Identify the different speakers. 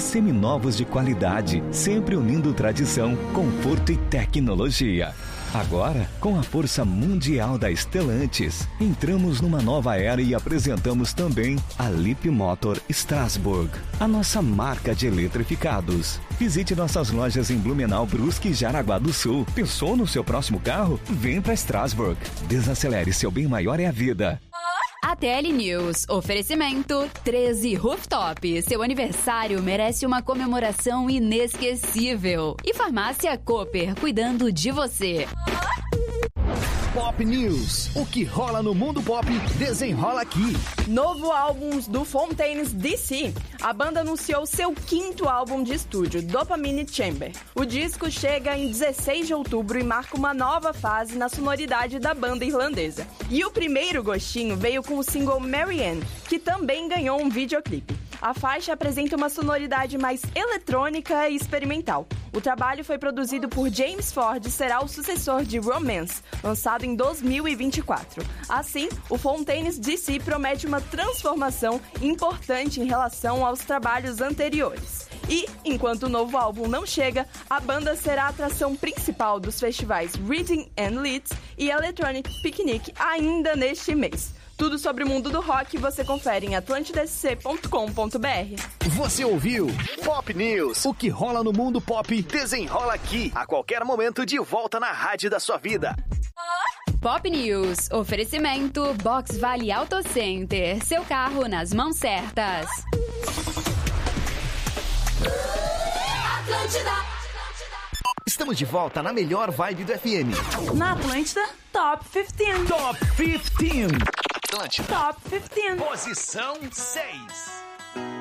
Speaker 1: seminovos de qualidade, sempre unindo tradição, conforto e tecnologia. Agora, com a força mundial da Stellantis, entramos numa nova era e apresentamos também a Leapmotor Strasbourg, a nossa marca de eletrificados. Visite nossas lojas em Blumenau, Brusque e Jaraguá do Sul. Pensou no seu próximo carro? Vem para Strasbourg. Desacelere, seu bem maior é a vida.
Speaker 2: ATL News. Oferecimento 13 Rooftop. Seu aniversário merece uma comemoração inesquecível. E Farmácia Cooper, cuidando de você.
Speaker 3: Pop News. O que rola no mundo pop, desenrola aqui.
Speaker 4: Novo álbum do Fontaines DC. A banda anunciou seu 5º álbum de estúdio, Dopamine Chamber. O disco chega em 16 de outubro e marca uma nova fase na sonoridade da banda irlandesa. E o primeiro gostinho veio com o single Marianne, que também ganhou um videoclipe. A faixa apresenta uma sonoridade mais eletrônica e experimental. O trabalho foi produzido por James Ford e será o sucessor de Romance, lançado em 2024. Assim, o Fontaines DC promete uma transformação importante em relação aos trabalhos anteriores. E, enquanto o novo álbum não chega, a banda será a atração principal dos festivais Reading and Leeds e Electronic Picnic ainda neste mês. Tudo sobre o mundo do rock você confere em atlantidasc.com.br.
Speaker 3: Você ouviu Pop News. O que rola no mundo pop, desenrola aqui. A qualquer momento, de volta na rádio da sua vida.
Speaker 2: Pop News. Oferecimento Box Vale Auto Center. Seu carro nas mãos certas.
Speaker 5: Atlântida.
Speaker 3: Estamos de volta na melhor vibe do FM.
Speaker 4: Na Atlântida, Top 15.
Speaker 3: Top 15.
Speaker 4: Top 15.
Speaker 3: Posição 6.